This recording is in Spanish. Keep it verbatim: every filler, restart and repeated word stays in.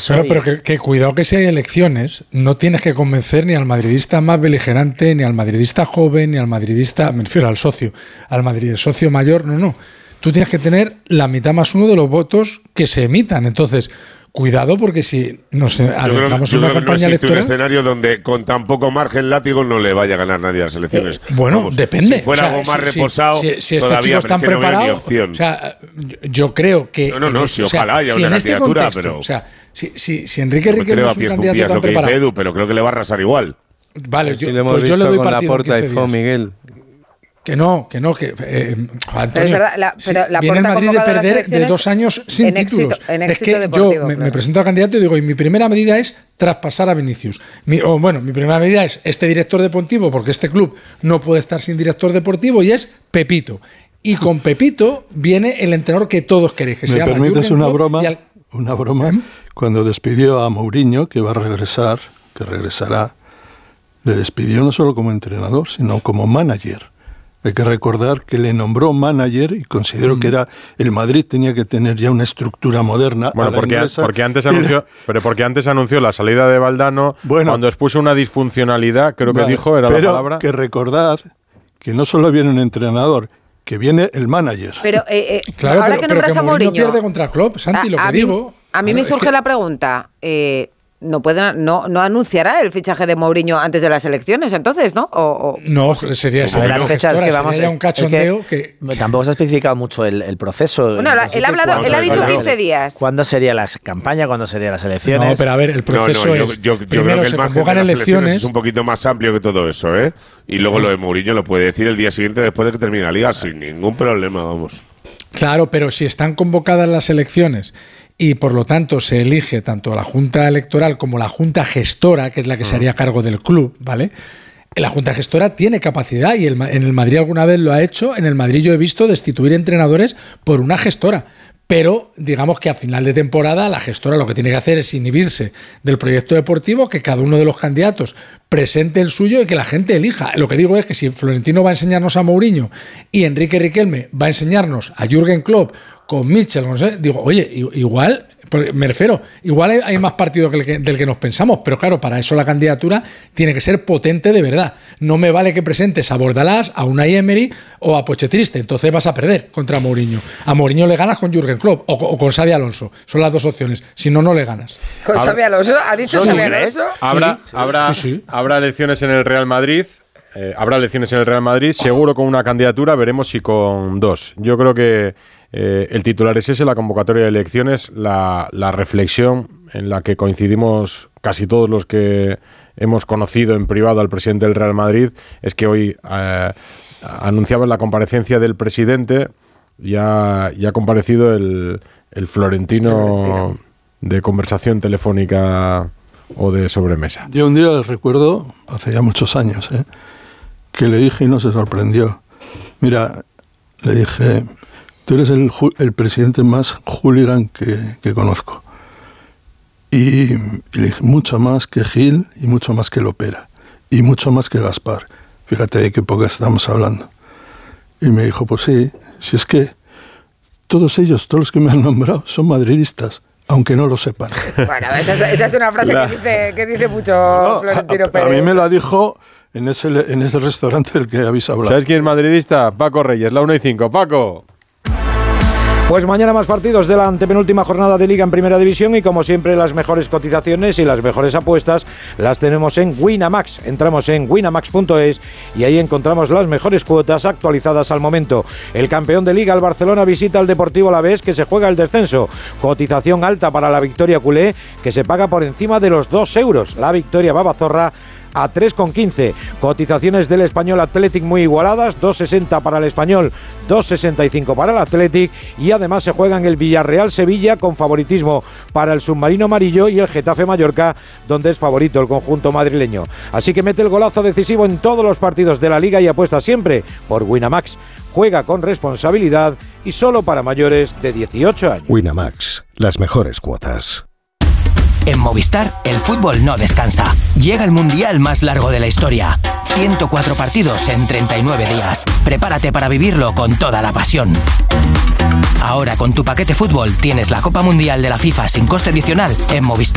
eso. Pero, y... pero que, que cuidado que si hay elecciones, no tienes que convencer ni al madridista más beligerante, ni al madridista joven, ni al madridista, me refiero al socio, al madrid, socio mayor, no, no. Tú tienes que tener la mitad más uno de los votos que se emitan. Entonces, cuidado, porque si nos adentramos en una campaña no electoral... un escenario donde con tan poco margen látigo no le vaya a ganar nadie a las elecciones. Eh, bueno, Vamos, depende. Si fuera o sea, algo más si, reposado, si, si todavía, estos chicos están pero es que preparados... No o sea, yo creo que... No, no, no, si ojalá haya si una en este candidatura, contexto, pero... O sea, si, si, si Enrique no Riquelme es un candidato tan preparado... Edu, pero creo que le va a arrasar igual. Vale, si yo, le hemos pues yo visto le doy con partido en Laporta quince y Fo, días. Miguel. Que no, que no, que eh, Antonio, pero es verdad, la, pero sí, la viene el Madrid de perder de dos años sin en títulos. Éxito, en es éxito que deportivo, yo me, claro. me presento a candidato y digo, y mi primera medida es traspasar a Vinicius. Mi, o bueno, mi primera medida es este director deportivo, porque este club no puede estar sin director deportivo, y es Pepito. Y con Pepito viene el entrenador que todos queréis, que ¿Me se llama permites Jürgen una Klopp broma? y al- Una broma. ¿Eh? Cuando despidió a Mourinho, que va a regresar, que regresará, le despidió no solo como entrenador, sino como manager. Hay que recordar que le nombró manager y consideró mm. que era el Madrid tenía que tener ya una estructura moderna. Bueno, porque, inglesa, porque antes anunció, pero porque antes anunció la salida de Valdano, bueno, cuando expuso una disfuncionalidad, creo que vale, dijo, era pero la palabra. Que recordad que no solo viene un entrenador, que viene el manager. Pero eh, eh, Claro, ahora pero, que pero nombras que a Mourinho Mourinho, pierde contra Klopp, Santi, a, lo que a mí, digo. a mí me Claro, surge es que, la pregunta. Eh, no puede, no, no anunciará el fichaje de Mourinho antes de las elecciones, entonces, ¿no? O, o... No, sería, sería las una fechas gestora, que vamos sería es, un cachondeo es que, que... tampoco se ha especificado mucho el, el proceso. Bueno, la, él, ha hablado, él ha dicho claro. quince días. ¿Cuándo sería la campaña? ¿Cuándo serían las elecciones? No, pero a ver, el proceso no, no, yo, es... yo, yo primero creo que se el margen convocan de las elecciones elecciones... es un poquito más amplio que todo eso, ¿eh? Y luego lo de Mourinho lo puede decir el día siguiente después de que termine la liga sin ningún problema, vamos. Claro, pero si están convocadas las elecciones y por lo tanto se elige tanto la Junta Electoral como la Junta Gestora, que es la que se haría cargo del club, ¿vale? La Junta Gestora tiene capacidad y el, en el Madrid alguna vez lo ha hecho. En el Madrid yo he visto destituir entrenadores por una gestora. Pero digamos que a final de temporada la gestora lo que tiene que hacer es inhibirse del proyecto deportivo, que cada uno de los candidatos presente el suyo y que la gente elija. Lo que digo es que si Florentino va a enseñarnos a Mourinho y Enrique Riquelme va a enseñarnos a Jürgen Klopp con Mitchell, no sé, digo, oye, igual, me refiero, igual hay, hay más partido que el que, del que nos pensamos, pero claro, para eso la candidatura tiene que ser potente de verdad. No me vale que presentes a Bordalás, a Unai Emery o a Pochettino, entonces vas a perder contra Mourinho. A Mourinho le ganas con Jürgen Klopp o, o con Xabi Alonso, son las dos opciones, si no, no le ganas. ¿Con Xabi Alonso? ¿Ha dicho Xabi Alonso? Habrá, Sí, habrá, sí, sí. habrá elecciones en el Real Madrid. Eh, habrá elecciones en el Real Madrid, seguro con una candidatura, veremos si con dos. Yo creo que eh, el titular es ese, la convocatoria de elecciones, la, la reflexión en la que coincidimos casi todos los que hemos conocido en privado al presidente del Real Madrid, es que hoy eh, anunciaba en la comparecencia del presidente, ya, ya ha comparecido el, el Florentino, Florentino de conversación telefónica o de sobremesa. Yo un día recuerdo, hace ya muchos años, ¿eh? que le dije y no se sorprendió. Mira, le dije, tú eres el, el presidente más hooligan que, que conozco. Y, y le dije, mucho más que Gil y mucho más que Lopera. Y mucho más que Gaspar. Fíjate de qué época estamos hablando. Y me dijo, pues sí, si es que todos ellos, todos los que me han nombrado, son madridistas, aunque no lo sepan. Bueno, esa es, esa es una frase La... que, dice, que dice mucho no, Florentino a, Pérez. A mí me la dijo en ese, en ese restaurante del que habéis hablado. ¿Sabes quién es madridista? Paco Reyes, la uno y cinco. Paco. Pues mañana más partidos de la antepenúltima jornada de Liga en Primera División y como siempre las mejores cotizaciones y las mejores apuestas las tenemos en Winamax. Entramos en winamax punto es y ahí encontramos las mejores cuotas actualizadas al momento. El campeón de Liga, el Barcelona, visita al Deportivo Alavés, que se juega el descenso. Cotización alta para la victoria culé, que se paga por encima de los dos euros. La victoria Babazorra a tres con quince. Cotizaciones del Español Athletic muy igualadas, dos sesenta para el Español, dos sesenta y cinco para el Athletic, y además se juega en el Villarreal Sevilla con favoritismo para el submarino amarillo y el Getafe Mallorca, donde es favorito el conjunto madrileño. Así que mete el golazo decisivo en todos los partidos de la Liga y apuesta siempre por Winamax. Juega con responsabilidad y solo para mayores de dieciocho años. Winamax, las mejores cuotas. En Movistar, el fútbol no descansa. Llega el mundial más largo de la historia. ciento cuatro partidos en treinta y nueve días. Prepárate para vivirlo con toda la pasión. Ahora con tu paquete fútbol tienes la Copa Mundial de la FIFA sin coste adicional en Movistar.